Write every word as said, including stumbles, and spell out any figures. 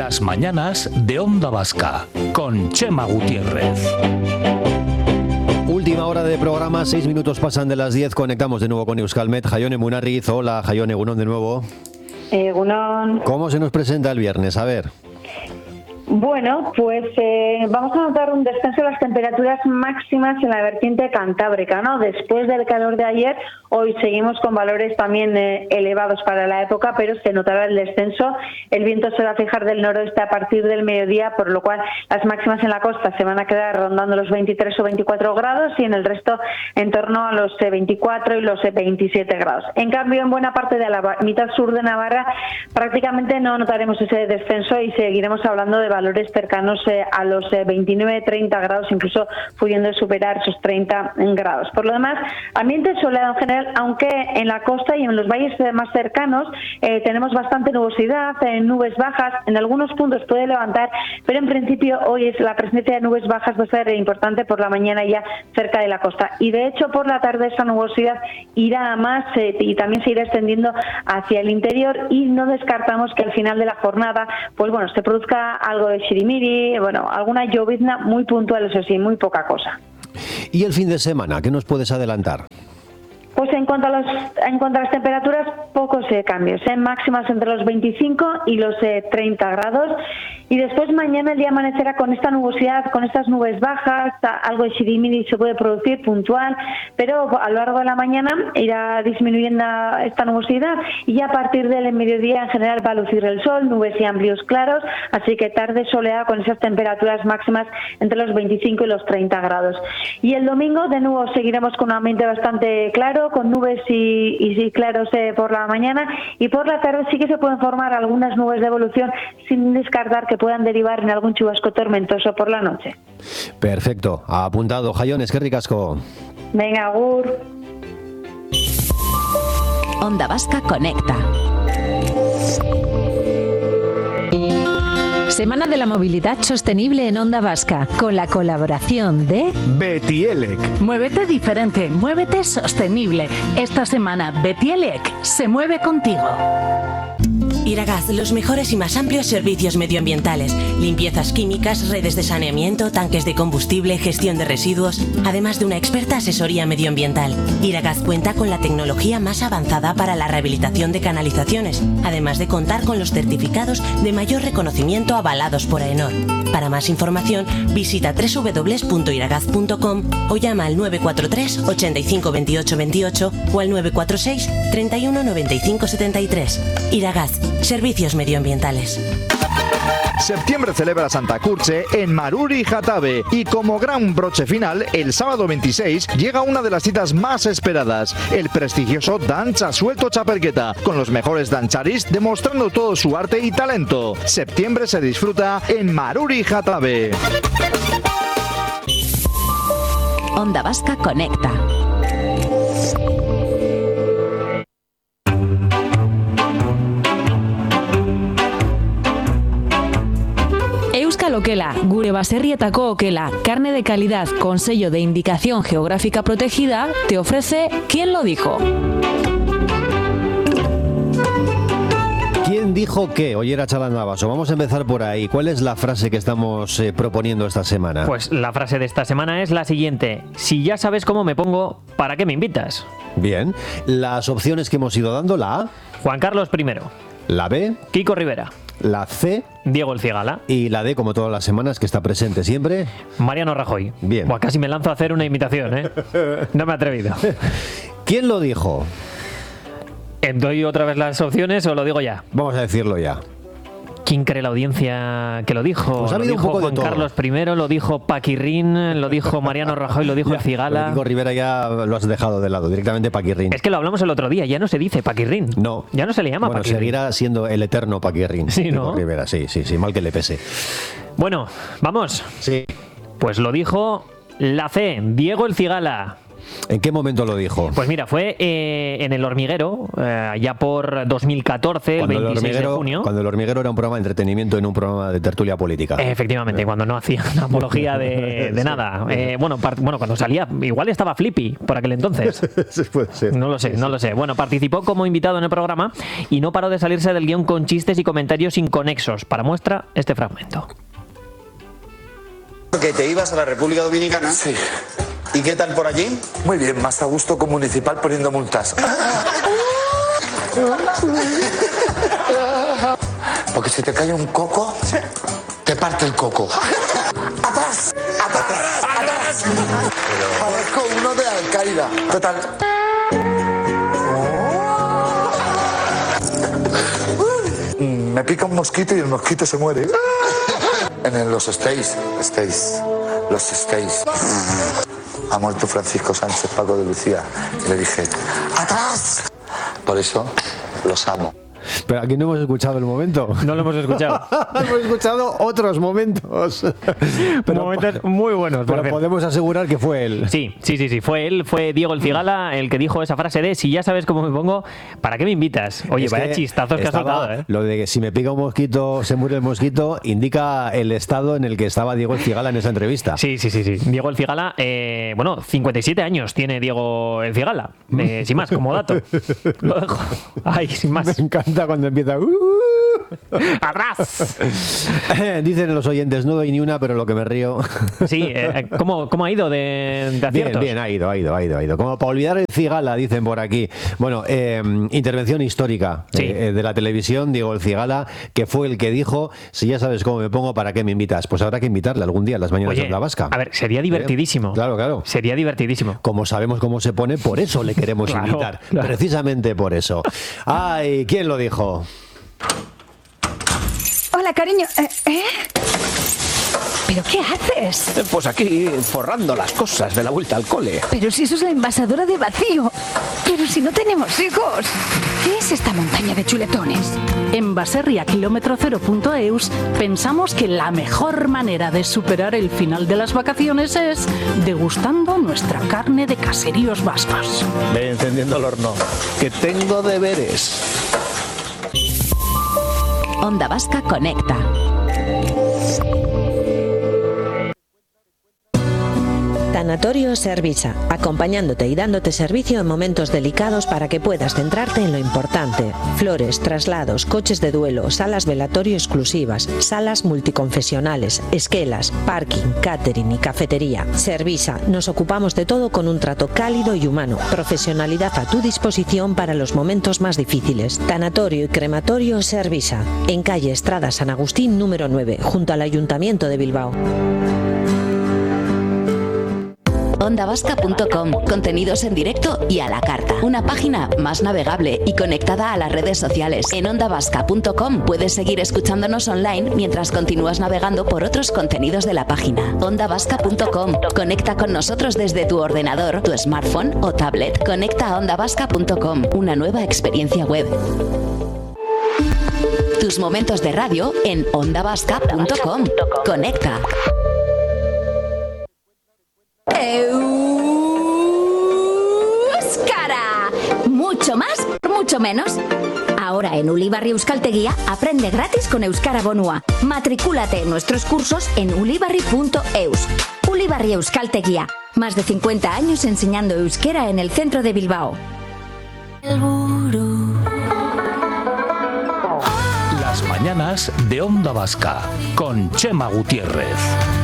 Las mañanas de Onda Vasca, con Chema Gutiérrez. Última hora de programa, seis minutos pasan de las diez. Conectamos de nuevo con Euskalmet. Jaione Munarriz, hola Jaione, egunon de nuevo. Egunon. ¿Cómo se nos presenta el viernes? A ver. Bueno, pues eh, vamos a notar un descenso de las temperaturas máximas en la vertiente cantábrica, ¿no? Después del calor de ayer, hoy seguimos con valores también eh, elevados para la época, pero se notará el descenso. El viento se va a fijar del noroeste a partir del mediodía, por lo cual las máximas en la costa se van a quedar rondando los veintitrés o veinticuatro grados y en el resto en torno a los eh, veinticuatro y los eh, veintisiete grados. En cambio, en buena parte de la mitad sur de Navarra prácticamente no notaremos ese descenso y seguiremos hablando de valores cercanos eh, a los eh, veintinueve treinta grados, incluso pudiendo superar esos treinta grados. Por lo demás, ambiente soleado en general, aunque en la costa y en los valles eh, más cercanos eh, tenemos bastante nubosidad, eh, nubes bajas, en algunos puntos puede levantar, pero en principio hoy es la presencia de nubes bajas va a ser importante por la mañana ya cerca de la costa. Y de hecho por la tarde esa nubosidad irá a más eh, y también se irá extendiendo hacia el interior y no descartamos que al final de la jornada pues bueno se produzca algo de chirimiri, bueno, alguna llovizna muy puntual, eso sí, muy poca cosa. ¿Y el fin de semana? ¿Qué nos puedes adelantar? Pues en cuanto a los en cuanto a las temperaturas, pocos eh, cambios, en eh, máximas entre los veinticinco y los eh, treinta grados. Y después mañana el día amanecerá con esta nubosidad, con estas nubes bajas, algo de chirimiri se puede producir puntual, pero a lo largo de la mañana irá disminuyendo esta nubosidad y a partir del mediodía en general va a lucir el sol, nubes y amplios claros, así que tarde soleada con esas temperaturas máximas entre los veinticinco y los treinta grados. Y el domingo de nuevo seguiremos con un ambiente bastante claro, con nubes y, y, y claros eh, por la mañana y por la tarde sí que se pueden formar algunas nubes de evolución sin descartar que puedan derivar en algún chubasco tormentoso por la noche. Perfecto, apuntado. Jaione, es que ricasco. Venga, agur. Onda Vasca conecta. Semana de la Movilidad Sostenible en Onda Vasca, con la colaboración de Betielec. Muévete diferente, muévete sostenible. Esta semana Betielec se mueve contigo. Iragaz, los mejores y más amplios servicios medioambientales. Limpiezas químicas, redes de saneamiento, tanques de combustible, gestión de residuos, además de una experta asesoría medioambiental. Iragaz cuenta con la tecnología más avanzada para la rehabilitación de canalizaciones, además de contar con los certificados de mayor reconocimiento avalados por AENOR. Para más información, visita doble u doble u doble u punto iragaz punto com o llama al nueve cuatro tres, ochenta y cinco, veintiocho veintiocho o al nueve cuatro seis, treinta y uno, noventa y cinco setenta y tres. Iragaz, servicios medioambientales. Septiembre celebra Santa Curche en Maruri Jatabe y como gran broche final, el sábado veintiséis llega una de las citas más esperadas, el prestigioso Danza Suelto Txapelketa, con los mejores dancharis demostrando todo su arte y talento. Septiembre se disfruta en Maruri Jatabe. Onda Vasca conecta. Euskal Okela, gure baserrietako okela, carne de calidad con sello de indicación geográfica protegida, te ofrece ¿Quién lo dijo? ¿Quién dijo qué? Ollera Chalandabaso. Vamos a empezar por ahí. ¿Cuál es la frase que estamos eh, proponiendo esta semana? Pues la frase de esta semana es la siguiente: si ya sabes cómo me pongo, ¿para qué me invitas? Bien. Las opciones que hemos ido dando: la A, Juan Carlos primero. La B, Kiko Rivera. La C, Diego El Cigala. Y la D, como todas las semanas, que está presente siempre, Mariano Rajoy. Bien. Buah, casi me lanzo a hacer una imitación, ¿eh? No me he atrevido. ¿Quién lo dijo? ¿Doy otra vez las opciones o lo digo ya? Vamos a decirlo ya. ¿Quién cree la audiencia que lo dijo? Pues ha lo habido dijo un poco Juan de todo. Carlos primero, lo dijo Paquirrín, lo dijo Mariano Rajoy, lo dijo El Cigala. Kiko Rivera ya lo has dejado de lado, directamente Paquirrín. Es que lo hablamos el otro día, ya no se dice Paquirrín. No. Ya no se le llama bueno, Paquirrín. seguirá siendo el eterno Paquirrín. Sí, Kiko ¿no? Rivera, sí, sí, sí, mal que le pese. Bueno, vamos. Sí. Pues lo dijo la C, Diego El Cigala. ¿En qué momento lo dijo? Pues mira, fue eh, en El Hormiguero, eh, ya por dos mil catorce, cuando el veintiséis el de junio. Cuando El Hormiguero era un programa de entretenimiento en un programa de tertulia política. Efectivamente, cuando no hacía una apología de, de Sí. nada. Eh, bueno, part- bueno, cuando salía, igual estaba Flippy por aquel entonces. Puede ser. No lo sé, no lo sé. Bueno, participó como invitado en el programa y no paró de salirse del guión con chistes y comentarios inconexos. Para muestra, este fragmento. Que te ibas a la República Dominicana. Sí. ¿Y qué tal por allí? Muy bien, más a gusto con municipal poniendo multas. Porque si te cae un coco, te parte el coco. ¡Atrás! ¡Atrás! ¡Atrás! Parezco uno de Al-Qaeda. Total. Mm, Me pica un mosquito y el mosquito se muere. En los Stays, Stays, los Stays. Ha muerto Francisco Sánchez Paco de Lucía. Y le dije, ¡atrás! Por eso los amo. Pero aquí no hemos escuchado el momento. No lo hemos escuchado. Hemos escuchado otros momentos. Pero, momentos muy buenos. Pero podemos asegurar que fue él. Sí, sí, sí, sí. Fue él, fue Diego El Cigala el que dijo esa frase de si ya sabes cómo me pongo, ¿para qué me invitas? Oye, Es vaya que chistazos que has estaba- soltado, ¿eh? Lo de que si me pica un mosquito, se muere el mosquito, indica el estado en el que estaba Diego El Cigala en esa entrevista. Sí, sí, sí, sí. Diego El Cigala, eh, bueno, cincuenta y siete años tiene Diego El Cigala. Eh, sin más, como dato. Lo dejo. Ay, sin más. Me encanta cuando empieza. "Uh". ¡Atrás! Dicen los oyentes, no doy ni una, pero lo que me río. Sí, eh, ¿cómo, ¿cómo ha ido de, de Bien, aciertos? bien, ha ido, ha ido, ha ido, ha ido. Como para olvidar el Cigala, dicen por aquí. Bueno, eh, intervención histórica Sí. eh, de la televisión, Diego El Cigala, que fue el que dijo, si ya sabes cómo me pongo, ¿para qué me invitas? Pues habrá que invitarle algún día a las mañanas Oye, de Onda Vasca. a ver, sería divertidísimo. Claro, claro. Sería divertidísimo. Como sabemos cómo se pone, por eso le queremos Claro, invitar. claro. Precisamente por eso. Ay, ¿quién lo dijo? Hola, cariño. Eh, ¿eh? ¿Pero qué haces? Pues aquí forrando las cosas de la vuelta al cole. Pero si eso es la envasadora de vacío. Pero si no tenemos hijos. ¿Qué es esta montaña de chuletones? En baserria kilómetro cero punto eus pensamos que la mejor manera de superar el final de las vacaciones es degustando nuestra carne de caseríos vascos. Ve encendiendo el horno, que tengo deberes. Onda Vasca Conecta. Tanatorio Servisa, acompañándote y dándote servicio en momentos delicados para que puedas centrarte en lo importante. Flores, traslados, coches de duelo, salas velatorio exclusivas, salas multiconfesionales, esquelas, parking, catering y cafetería. Servisa, nos ocupamos de todo con un trato cálido y humano. Profesionalidad a tu disposición para los momentos más difíciles. Tanatorio y crematorio Servisa, en calle Estrada San Agustín número nueve, junto al Ayuntamiento de Bilbao. onda vasca punto com, contenidos en directo y a la carta. Una página más navegable y conectada a las redes sociales. En onda vasca punto com puedes seguir escuchándonos online mientras continúas navegando por otros contenidos de la página. onda vasca punto com. Conecta con nosotros desde tu ordenador, tu smartphone o tablet. Conecta a onda vasca punto com, una nueva experiencia web. Tus momentos de radio en onda vasca punto com. Conecta. ¡Euskara! Mucho más, mucho menos. Ahora en Ulibarri Euskaltegia aprende gratis con Euskara Bonua. Matricúlate en nuestros cursos en ulibarri punto eus. Ulibarri Euskaltegia. Más de cincuenta años enseñando euskera en el centro de Bilbao. Las mañanas de Onda Vasca con Chema Gutiérrez.